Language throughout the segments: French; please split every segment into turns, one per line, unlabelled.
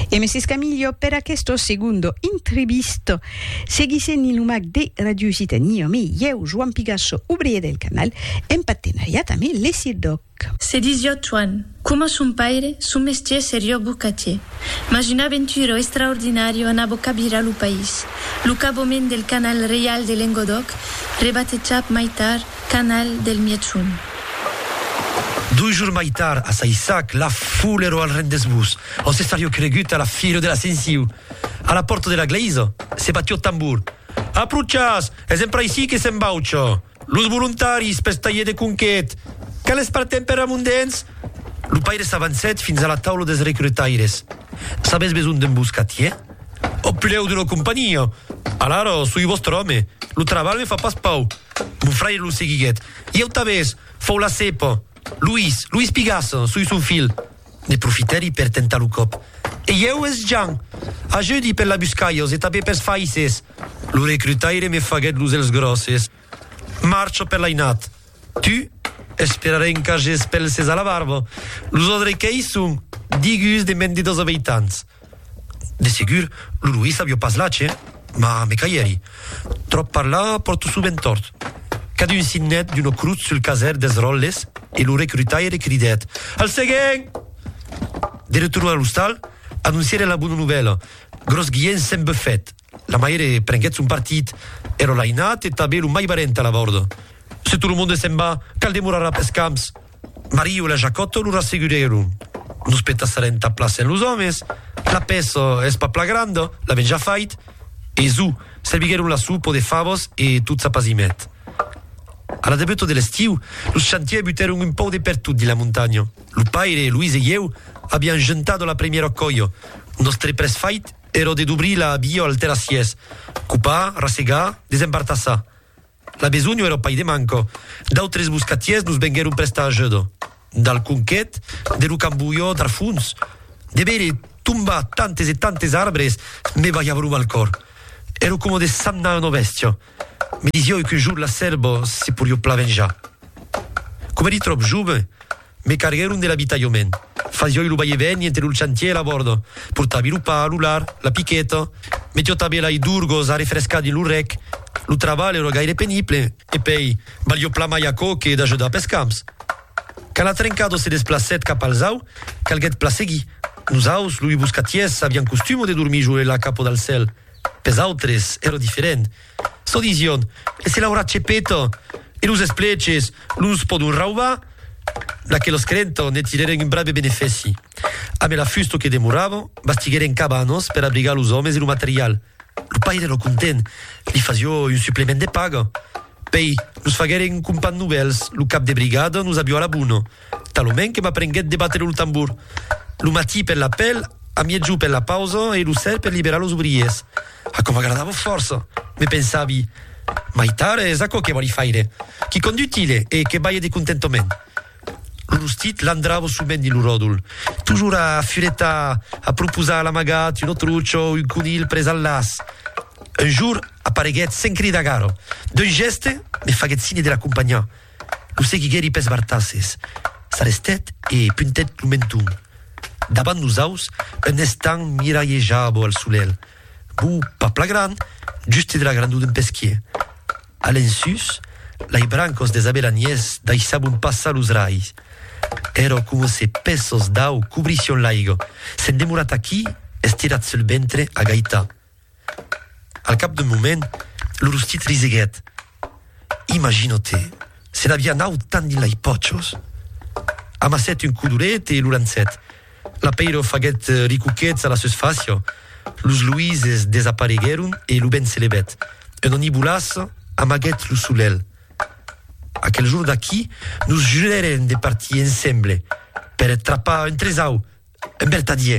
E Mrs. Camillo, per questo secondo intervisto, seguisse in lumac de Radio Occitanie, me eu, Joan Pigasso, ouvrier del canal, en partenariat amb l'Esidoc.
C'est 18 ans. Come son père, son métier serio bucatier. Mas une aventure extraordinario en abocabira lo país. Lo cabomen del canal real de Languedoc, rebatejat maitar canal del Mietsun.
2 jours mai tard, a Saissac, la foule ero al Rendesbus. O se stario cregut a la filo de la Sensiu. A la porta de la Gleisa, se battió tambur. Apruccias, è sempre ici che s'embaucio. Los voluntaris per staglier de conquet. Cales partem per amundens? Lo paire s'avancet fins a la taula des recrutaires. Sabes besun d'un buscatier? Opuleu d'una compagnia. Alaro, sui vostre home. Lo treball me fa pas pau. Mon fraire lo seguiguet. Eu tabés, fou la cepa. Luis Pigasso, sui son fil. Ne profiteri per tentar lo cop. E eu es Jean. Ajudi per la buscaios e també per faises. Lo recrutaire me faguet los els grosses. Marcio per l'ainat. Tu, esperaré encages pelses a la barba. Los odre que hi son, digus de mendidos habitants. De segur, lo Luis avio pas lace, ma me caieri. Trop parlar porto su ben tort. Cadun sinnet d'uno cruz sul caser des rolles e lo recrutaire cridet. Al seguen! De retorno all'ustal, annunciere la buona novella. Gros guien sem buffet. La maiere prenguet son partit. Ero l'ainat e també lo mai barent a la borda. Se tout le monde se'n va, cal demorarà pes camps. Mario e la Jacotto lo rassegureron. Nos petassaren ta plaça en los homes. La peso es pa plagrando, l'aven ja fait. E zu, servigueron la supo de favos e tut sapasimet. A la debutto dell'estiu, los chantier buteron un po' de per tutti la montagna. Lo paire, Luis e eu abbiamo gentato la primiera occoio. Nostre pres fait ero de dubri la bio al terrassies. Cupar, rassegar, desembartassar. La besugno ero pai de manco. D'autres buscatiers nos vengueron presta ajuda. Dal conquet, de lo cambuio dar funs. De bere tumba tantes e tantes arbres, me vaiavano al cor. Ero come de sanna no bestio. Mi disio che un giorno la serbo se purio plaven già. Come eri trop giove, me cargueron dell'abitaiomen. Fazio lo vaiveni entre il chantier e la bordo. Portavi lo pa, l'ular, la pichetta. Mettio tabela i durgos a refrescare lo rec. Lo travaglio era gaire penible. E poi, valio plamaia coche ed ajudar pes camps. Quand la trencado se desplacet cap al zau, calguet placegui. Nos aus, lui buscatiers, avian costumo de dormir giù la capo dal cel. Pes autres ero different. So dision, e se laura cepeto, e los espleces, los podun rauba, la che los crento ne tireren un brave benefici. A me la fusto che demoravo, bastigeren cabanos per abrigar los homes e lo material. Lo paire ero content, li fazio un supplement de paga. Pei, nos fagueren cumpan novels, lo cap de brigada nos abio a la buno. Talomen che m'aprenguet de battere lo tambur. Lo matí per l'appel, a mie giù per la pausa e lo ser per liberar los obriers. A come agradavo forza. Me pensavi, maitare zacco che voli faire, chi condutile e che baie de contentomen. L'ustit l'andravo su ben di l'urodul. Toujours a fureta a proposar la magat, un truccio, un conil pres al las. Un jour appareguet sen crida garo. D'un geste, me faguet signe de la compagnia. Lo seguigueri pes bartasses. S'arestet e puntet lumentum. Davant nos aus, un estang mirallejabo al sulel. Bu, pa plagran, juste de la grandou d'un pesquier. A l'ensus, lai brancos des abelanies daixabun passa los rais. Ero come se pesos d'au cubrision l'aigo. S'en demorat aquí, estirat sul ventre a gaita. Al cap d'un moment, l'urustit riseguet. Imagino-te, se n'avia nau tant din lai pochos. Amasset un cuduret e l'urancet. La peiro faguet ricuquets a la sus facio. Los Luises desaparegueron e lo ben se levet. Un onibulasso amaguet lo sulel. Aquel jour d'aquí, nos jureren de partir ensemble per trapar un tresau, un bertadier.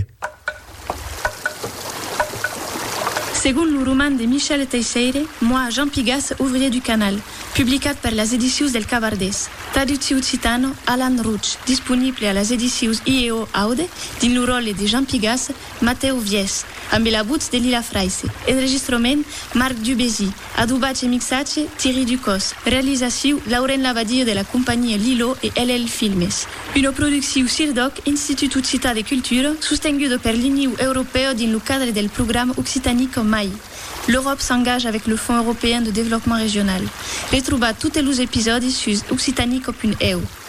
Según le roman de Michel Teixeira, moi, Jean Pigasse, ouvrier du canal, publicat par les éditions del Cavardès. Traduzione occitano Alan Ruch, disponibile alle edizioni IEO Aude, din il ruolo di Jean Pigas, Matteo Vies, amb la voce de Lila Freise. Enregistrament Marc Dubésy, adubatge e mixatge Thierry Ducos, realització Lauren Lavadio de la compagnia Lilo e LL Filmes. Una producció CIRDOC, Institut Occità de Cultura, sostenuta per l'Union europeo din le cadre del programme Occitanique MAI. L'Europe s'engage avec le Fonds européen de développement régional. Retrouvez tous les épisodes sur occitanique.eu.